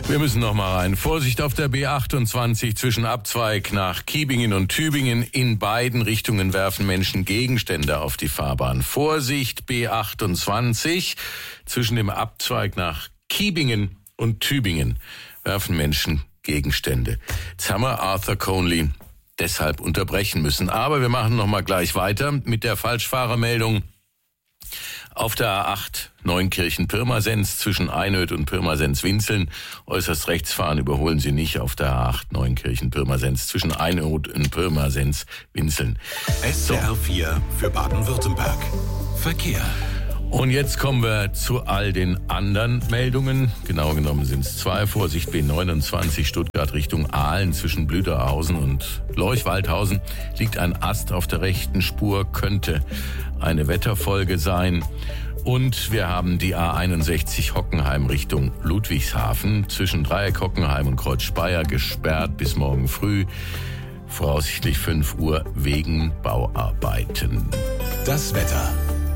Wir müssen noch mal rein. Vorsicht auf der B28 zwischen Abzweig nach Kiebingen und Tübingen. In beiden Richtungen werfen Menschen Gegenstände auf die Fahrbahn. Vorsicht B28 zwischen dem Abzweig nach Kiebingen und Tübingen werfen Menschen Gegenstände. Jetzt haben wir Arthur Conley deshalb unterbrechen müssen. Aber wir machen noch mal gleich weiter mit der Falschfahrermeldung. Auf der A8 Neunkirchen-Pirmasens zwischen Einöd und Pirmasens-Winzeln. Äußerst rechts fahren überholen Sie nicht auf der A8 Neunkirchen-Pirmasens zwischen Einöd und Pirmasens-Winzeln. SWR 4 für Baden-Württemberg. Verkehr. Und jetzt kommen wir zu all den anderen Meldungen. Genau genommen sind es zwei. Vorsicht B29 Stuttgart Richtung Aalen zwischen Blüderhausen und Lorch-Waldhausen liegt ein Ast auf der rechten Spur, könnte eine Wetterfolge sein. Und wir haben die A61 Hockenheim Richtung Ludwigshafen zwischen Dreieck Hockenheim und Kreuz Speyer gesperrt bis morgen früh, voraussichtlich 5 Uhr wegen Bauarbeiten. Das Wetter.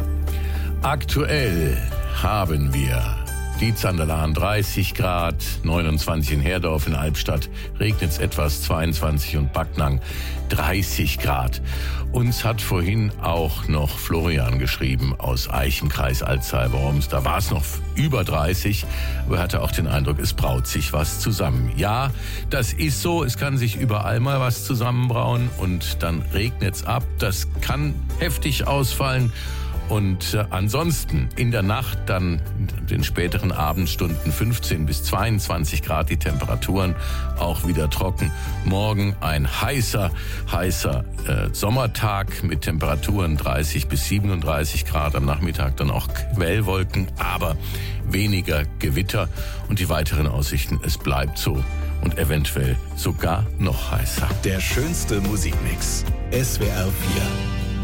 Aktuell haben wir die Zanderlahn 30 Grad, 29 in Herdorf, in Albstadt regnet es etwas, 22 und Backnang 30 Grad. Uns hat vorhin auch noch Florian geschrieben aus Eichenkreis Alzey-Worms. Da war es noch über 30, aber er hatte auch den Eindruck, es braut sich was zusammen. Ja, das ist so, es kann sich überall mal was zusammenbrauen und dann regnet es ab. Das kann heftig ausfallen. Und ansonsten in der Nacht dann in den späteren Abendstunden 15 bis 22 Grad die Temperaturen, auch wieder trocken. Morgen ein heißer Sommertag mit Temperaturen 30 bis 37 Grad. Am Nachmittag dann auch Quellwolken, aber weniger Gewitter. Und die weiteren Aussichten, es bleibt so und eventuell sogar noch heißer. Der schönste Musikmix. SWR 4.